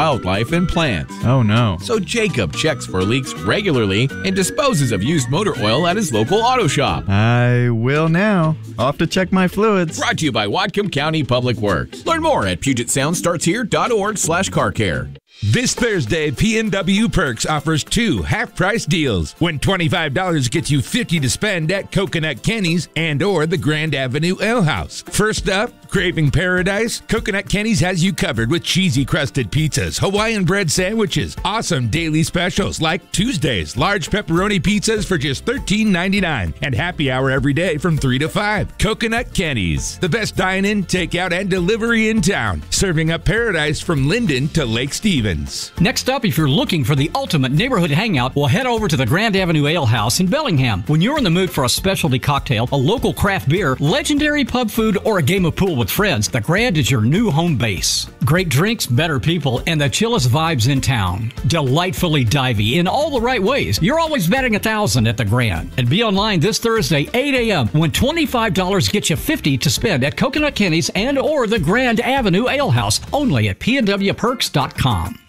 wildlife and plants. Oh no. So Jacob checks for leaks regularly and disposes of used motor oil at his local auto shop. I will now. I'll have to check my fluids. Brought to you by Whatcom County Public Works. Learn more at PugetSoundStartsHere.org/car-care. This Thursday, P&W Perks offers 2 half-price deals. When $25 gets you $50 to spend at Coconut Kenny's and or the Grand Avenue Ale House. First up, craving paradise? Coconut Kenny's has you covered with cheesy crusted pizzas, Hawaiian bread sandwiches, awesome daily specials like Tuesdays, large pepperoni pizzas for just $13.99, and happy hour every day from 3 to 5. Coconut Kenny's, the best dine-in, takeout, and delivery in town. Serving up paradise from Linden to Lake Stevens. Next up, if you're looking for the ultimate neighborhood hangout, we'll head over to the Grand Avenue Ale House in Bellingham. When you're in the mood for a specialty cocktail, a local craft beer, legendary pub food, or a game of pool with friends, the Grand is your new home base. Great drinks, better people, and the chillest vibes in town. Delightfully divey in all the right ways. You're always betting 1,000 at the Grand. And be online this Thursday, 8 a.m. when $25 gets you $50 to spend at Coconut Kenny's and or the Grand Avenue Ale House, only at pnwperks.com.